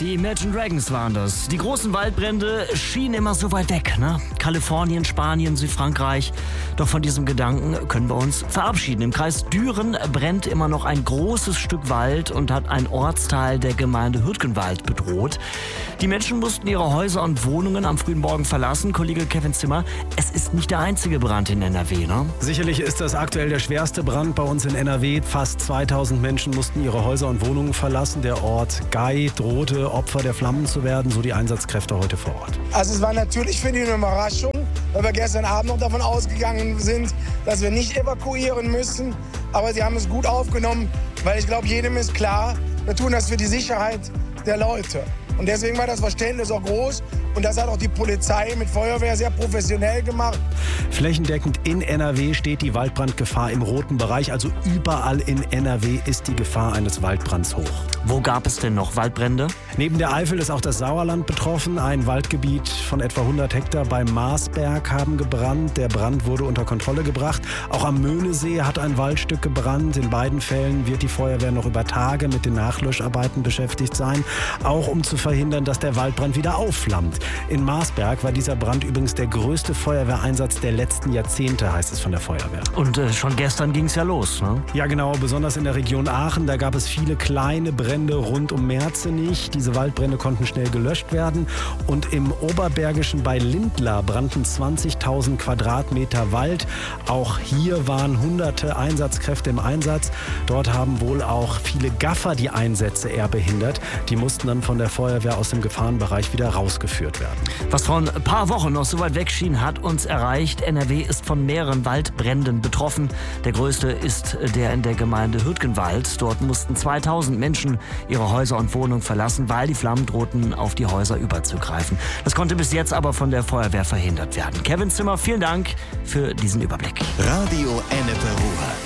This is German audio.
Die Imagine Dragons waren das. Die großen Waldbrände schienen immer so weit weg, ne? Kalifornien, Spanien, Südfrankreich. Doch von diesem Gedanken können wir uns verabschieden. Im Kreis Düren brennt immer noch ein großes Stück Wald und hat ein Ortsteil der Gemeinde Hürtgenwald bedroht. Die Menschen mussten ihre Häuser und Wohnungen am frühen Morgen verlassen. Kollege Kevin Zimmer, es ist nicht der einzige Brand in NRW, ne? Sicherlich ist das aktuell der schwerste Brand bei uns in NRW. Fast 2000 Menschen mussten ihre Häuser und Wohnungen verlassen. Der Ort Gay drohte Opfer der Flammen zu werden, so die Einsatzkräfte heute vor Ort. Also es war natürlich für die eine Überraschung, weil wir gestern Abend noch davon ausgegangen sind, dass wir nicht evakuieren müssen. Aber sie haben es gut aufgenommen, weil ich glaube, jedem ist klar, wir tun das für die Sicherheit der Leute. Und deswegen war das Verständnis auch groß. Und das hat auch die Polizei mit Feuerwehr sehr professionell gemacht. Flächendeckend in NRW steht die Waldbrandgefahr im roten Bereich. Also überall in NRW ist die Gefahr eines Waldbrands hoch. Wo gab es denn noch Waldbrände? Neben der Eifel ist auch das Sauerland betroffen. Ein Waldgebiet von etwa 100 Hektar beim Marsberg haben gebrannt. Der Brand wurde unter Kontrolle gebracht. Auch am Möhnesee hat ein Waldstück gebrannt. In beiden Fällen wird die Feuerwehr noch über Tage mit den Nachlöscharbeiten beschäftigt sein. Auch um zu verhindern, dass der Waldbrand wieder aufflammt. In Marsberg war dieser Brand übrigens der größte Feuerwehreinsatz der letzten Jahrzehnte, heißt es von der Feuerwehr. Und schon gestern ging es ja los, ne? Ja genau, besonders in der Region Aachen. Da gab es viele kleine Brände rund um Merzenich. Diese Waldbrände konnten schnell gelöscht werden. Und im Oberbergischen bei Lindlar brannten 20.000 Quadratmeter Wald. Auch hier waren hunderte Einsatzkräfte im Einsatz. Dort haben wohl auch viele Gaffer die Einsätze eher behindert. Die mussten dann von der Feuerwehr aus dem Gefahrenbereich wieder rausgeführt werden. Was vor ein paar Wochen noch so weit weg schien, hat uns erreicht. NRW ist von mehreren Waldbränden betroffen. Der größte ist der in der Gemeinde Hürtgenwald. Dort mussten 2000 Menschen ihre Häuser und Wohnungen verlassen, weil die Flammen drohten, auf die Häuser überzugreifen. Das konnte bis jetzt aber von der Feuerwehr verhindert werden. Kevin Zimmer, vielen Dank für diesen Überblick. Radio Ennepe Ruhr.